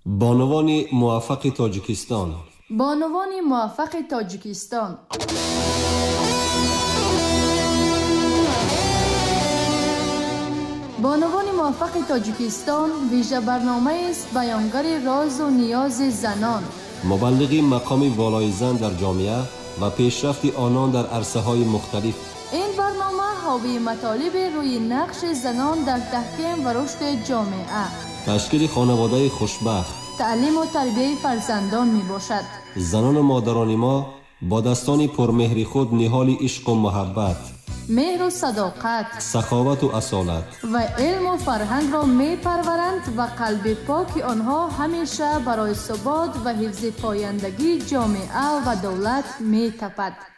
بانوان موفق تاجیکستان. بانوان موفق تاجیکستان. بانوان موفق تاجیکستان ویژه برنامه است بیانگر راز و نیاز زنان، مبلغ مقام والای زن در جامعه و پیشرفت آنان در عرصه‌های مختلف. این برنامه حاوی مطالب روی نقش زنان در تحکیم و رشد جامعه، تشکیل خانواده خوشبخت، تعلیم و تربیت فرزندان می باشد. زنان و مادران ما با دستان پرمهر خود نهال عشق و محبت، مهر و صداقت، سخاوت و اصالت و علم و فرهنگ را می پرورند و قلب پاک آنها همیشه برای ثبات و حفظ پایندگی جامعه و دولت می تپد.